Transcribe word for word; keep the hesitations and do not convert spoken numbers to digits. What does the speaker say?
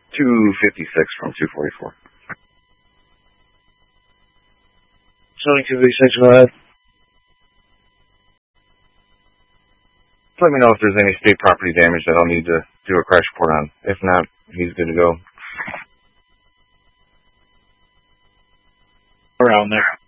two fifty-six from two forty-four. Showing two fifty-six, go ahead. Let me know if there's any state property damage that I'll need to do a crash report on. If not, he's good to go. Around there.